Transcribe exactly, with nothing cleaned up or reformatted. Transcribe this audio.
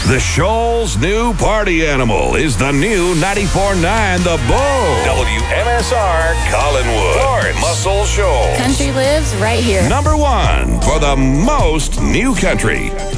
The Shoal's new party animal is the new ninety-four point nine The Bull. W M S R Collinwood. Lawrence. Muscle Shoals. Country lives right here. Number one for the most new country.